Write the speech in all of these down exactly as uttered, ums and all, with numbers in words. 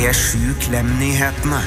P sju Klem-nyhetene.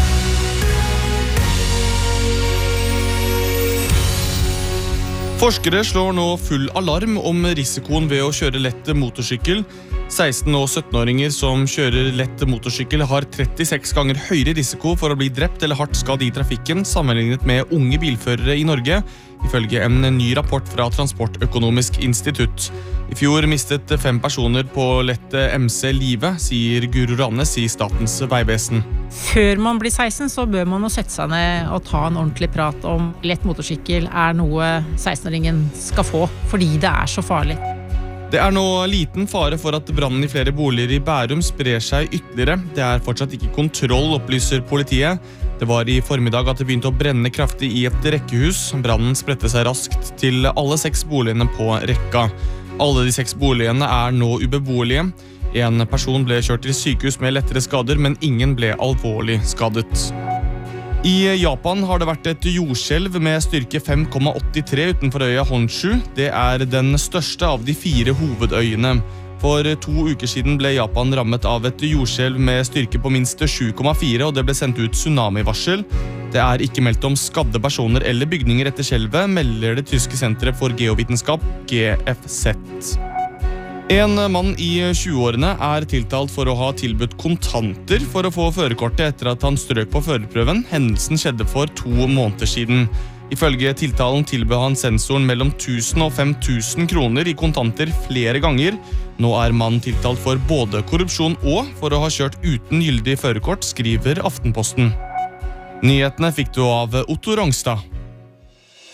Forskere slår nå full alarm om risikoen ved å kjøre lett motorsykkel. seksten- og sytten-åringer som kjører lett motorsykkel har trettiseks ganger høyere risiko for å bli drept eller hardt skadd i trafikken sammenlignet med unge bilførere i Norge, ifølge en ny rapport fra Transportøkonomisk institutt. I fjor mistet fem personer på lett M C livet, sier Guru Rannes i Statens Vegvesen. Før man blir seksten, så bør man jo sette seg ned og ta en ordentlig prat om lett motorsykkel er noe seksten-åringen skal få, fordi det er så farlig. Det er nå liten fare for at brannen i flere boliger i Bærum sprer seg ytterligere. Det er fortsatt ikke kontroll, opplyser politiet. Det var i formiddag at det begynte å brenne kraftig i et rekkehus. Brannen spredte seg raskt til alle seks boligene på rekka. Alle de seks boligene er nå ubeboelige. En person ble kjørt til sykehus med lettere skader, men ingen ble alvorlig skadet. I Japan har det vært et jordskjelv med styrke fem komma åttitre utenfor øya Honshu. Det er den største av de fire hovedøyene. For to uker siden ble Japan rammet av et jordskjelv med styrke på minst sju komma fire, og det ble sendt ut tsunamivarsel. Det er ikke meldt om skadde personer eller bygninger etter skjelvet, melder det tyske senteret for geovitenskap, G F Z. En mann i tjueårene er tiltalt for å ha tilbudt kontanter for å få førerkortet etter at han strøk på førerprøven. Hendelsen skjedde for to måneder siden. Ifølge tiltalen tilbød han sensoren mellom tusen og fem tusen kroner i kontanter flere ganger. Nå er mannen tiltalt for både korrupsjon og for å ha kjørt uten gyldig førerkort, skriver Aftenposten. Nyhetene fikk du av Otto Rongstad.